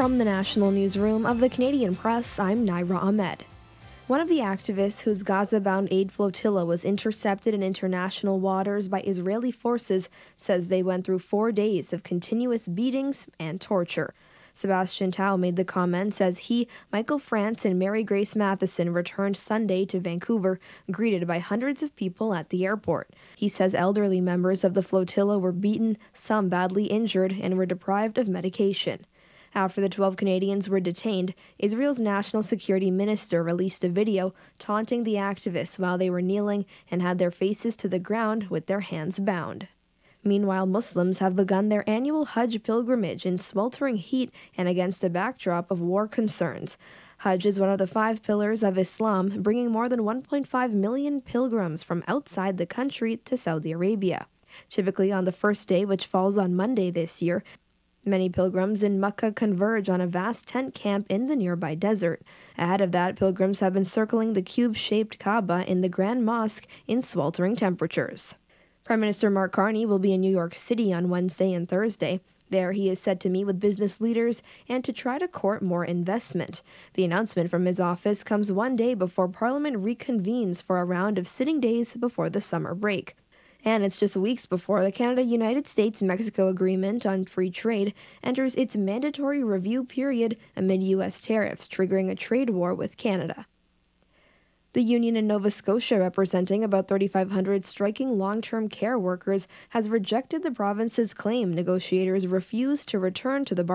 From the National Newsroom of the Canadian Press, I'm Naira Ahmed. One of the activists whose Gaza-bound aid flotilla was intercepted in international waters by Israeli forces says they went through 4 days of continuous beatings and torture. Sebastian Tao made the comments as he, Michael France, and Mary Grace Matheson returned Sunday to Vancouver, greeted by hundreds of people at the airport. He says elderly members of the flotilla were beaten, some badly injured, and were deprived of medication. After the 12 Canadians were detained, Israel's national security minister released a video taunting the activists while they were kneeling and had their faces to the ground with their hands bound. Meanwhile, Muslims have begun their annual Hajj pilgrimage in sweltering heat and against a backdrop of war concerns. Hajj is one of the 5 pillars of Islam, bringing more than 1.5 million pilgrims from outside the country to Saudi Arabia. Typically on the first day, which falls on Monday this year, many pilgrims in Mecca converge on a vast tent camp in the nearby desert. Ahead of that, pilgrims have been circling the cube-shaped Kaaba in the Grand Mosque in sweltering temperatures. Prime Minister Mark Carney will be in New York City on Wednesday and Thursday. There, he is set to meet with business leaders and to try to court more investment. The announcement from his office comes one day before Parliament reconvenes for a round of sitting days before the summer break. And it's just weeks before the Canada-United States-Mexico Agreement on Free Trade enters its mandatory review period amid U.S. tariffs, triggering a trade war with Canada. The union in Nova Scotia, representing about 3,500 striking long-term care workers, has rejected the province's claim negotiators refused to return to the